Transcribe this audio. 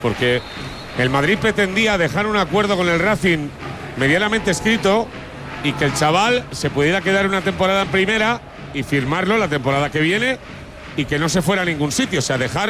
porque el Madrid pretendía dejar un acuerdo con el Racing medianamente escrito y que el chaval se pudiera quedar una temporada en primera y firmarlo la temporada que viene y que no se fuera a ningún sitio, o sea, dejar